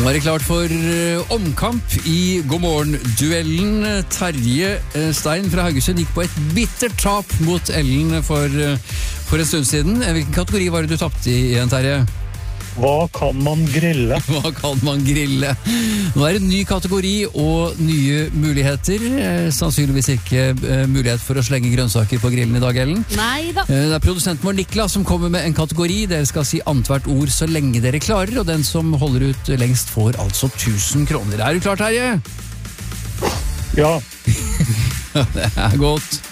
Nå er det klart for omkamp i God morgen-duellen. Terje Stein fra Haugesund gikk på et bittert tap mot Ellen for en stund siden. Hvilken kategori var det du tappte i igjen, Terje? Hva kan man grille? Hva kan man grille? Nå er det en ny kategori og nye muligheter. Sannsynligvis ikke mulighet for å slenge grønnsaker på grillen i dag, Ellen. Neida. Det er produsenten vår Niklas som kommer med en kategori. Dere skal si annethvert ord så lenge dere klarer, og den som holder ut lengst får altså 1000 kroner. Er du klar, Terje? Ja. Det er godt.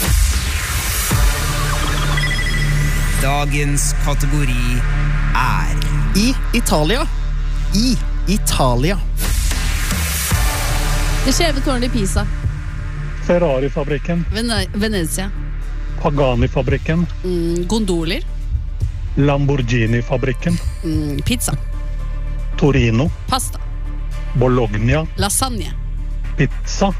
Dagens kategori er I Italia. I Italia. Det skjeve tårnet i Pisa. Ferrari-fabrikken. Venezia. Pagani-fabrikken. Gondoler. Lamborghini-fabrikken. Pizza. Torino. Pasta. Bologna. Lasagne. Pizza.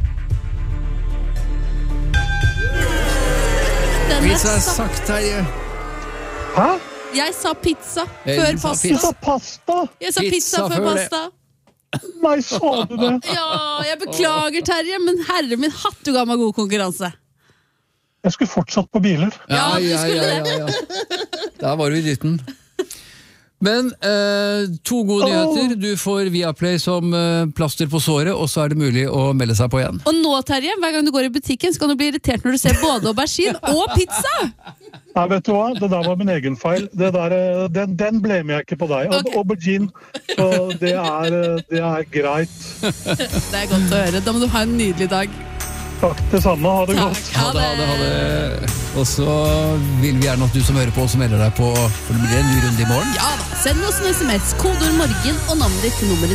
Pizza er sagt, Terje. Hæ? Jeg sa pizza Jeg før sa pasta. Du sa pasta? Jeg sa pizza Pizza før før det. pasta. Nei, sa du det? Ja, jeg beklager, Terje, men herre min hatt, du ga meg god konkurranse. Jeg skulle fortsatt på biler. Ja, du skulle Der var du i dytten. Men to gode nyheter. Du får Viaplay som plaster på såret, og så er det mulig å melde seg på igjen. Og nå, Terje, hver gang du går i butikken, så kan du bli irritert når du ser både aubergine og pizza. Nei, vet du hva? Det der var min egen feil. Den blamer jeg ikke på deg. Ok. Aubergine, så det er greit. Det er godt å høre. Da må du ha en nydelig dag. Takk, det samme. Ha det godt. Ha det. Og så vil vi gjerne at du som hører på, også melder deg på, for det blir en ny runde i morgen. Ja da, send oss en SMS, kodeord morgen og navnet ditt til nummeret